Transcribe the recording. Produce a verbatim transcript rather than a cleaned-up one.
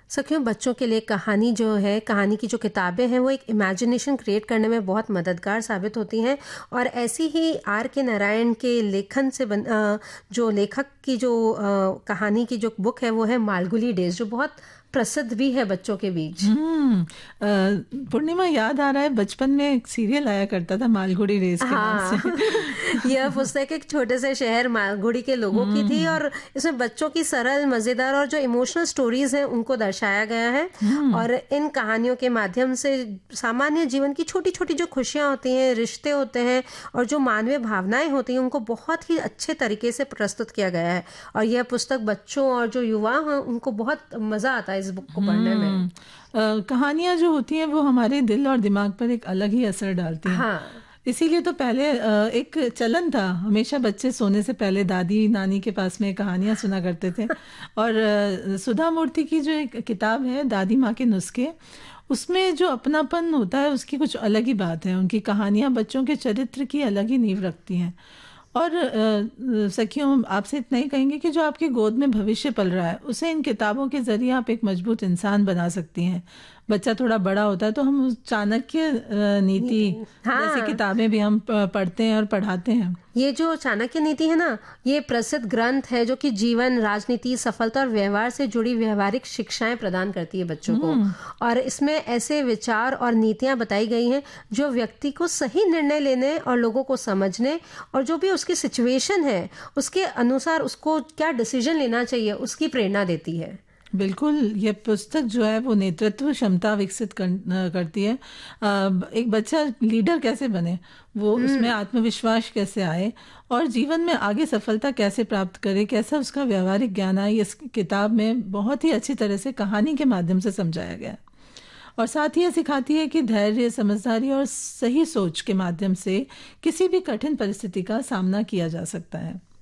सखियों, बच्चों के लिए कहानी जो है, कहानी की जो किताबें हैं वो एक इमेजिनेशन क्रिएट करने में बहुत मददगार साबित होती हैं। और ऐसी ही आर के नारायण के लेखन से बन अ, जो लेखक की जो अ, कहानी की जो बुक है वो है मालगुडी डेज, जो बहुत प्रसिद्ध भी है बच्चों के बीच। हम्म अ, पूर्णिमा, याद आ रहा है बचपन में एक सीरियल आया करता था मालगुडी डेज के नाम से। हाँ यह पुस्तक एक छोटे से शहर मालगुडी के लोगों की थी, हम्म और इसमें बच्चों की सरल, मज़ेदार और जो इमोशनल स्टोरीज हैं उनको दर्शाया गया है। हम्म और इन कहानियों के माध्यम से सामान्य जीवन की छोटी छोटी जो खुशियाँ होती हैं, रिश्ते होते हैं और जो मानवीय भावनाएं होती हैं उनको बहुत ही अच्छे तरीके से प्रस्तुत किया गया है। और यह पुस्तक बच्चों और जो युवा हैं उनको बहुत मज़ा आता है इस बुक को पढ़ने में। हम्म अ, कहानियाँ जो होती हैं वो हमारे दिल और दिमाग पर एक अलग ही असर डालती हैं। हाँ इसीलिए तो पहले अ, एक चलन था, हमेशा बच्चे सोने से पहले दादी नानी के पास में कहानियां सुना करते थे। और अ, सुधा मूर्ति की जो एक किताब है दादी माँ के नुस्खे, उसमें जो अपनापन होता है उसकी कुछ अलग ही बात है। उनकी कहानियां बच्चों के चरित्र की अलग ही नींव रखती हैं। और अ, सखियों, आपसे इतना ही कहेंगे कि जो आपकी गोद में भविष्य पल रहा है उसे इन किताबों के जरिए आप एक मजबूत इंसान बना सकती हैं। बच्चा थोड़ा बड़ा होता है तो हम उस चाणक्य अ, नीति नीति, जैसी हाँ। किताबें भी हम प- पढ़ते हैं और पढ़ाते हैं। ये जो चाणक्य नीति है ना, ये प्रसिद्ध ग्रंथ है जो कि जीवन, राजनीति, सफलता और व्यवहार से जुड़ी व्यवहारिक शिक्षाएं प्रदान करती है बच्चों को। हम्म और इसमें ऐसे विचार और नीतियां बताई गई हैं जो व्यक्ति को सही निर्णय लेने और लोगों को समझने और जो भी उसकी सिचुएशन है उसके अनुसार उसको क्या डिसीजन लेना चाहिए उसकी प्रेरणा देती है। बिल्कुल, ये पुस्तक जो है वो नेतृत्व क्षमता विकसित कर, अ, करती है। अ, एक बच्चा लीडर कैसे बने, वो उसमें आत्मविश्वास कैसे आए और जीवन में आगे सफलता कैसे प्राप्त करे, कैसा उसका व्यवहारिक ज्ञान आए, इस किताब में बहुत ही अच्छी तरह से कहानी के माध्यम से समझाया गया है। और साथ ही ये सिखाती है कि धैर्य, समझदारी और सही सोच के माध्यम से किसी भी कठिन परिस्थिति का सामना किया जा सकता है।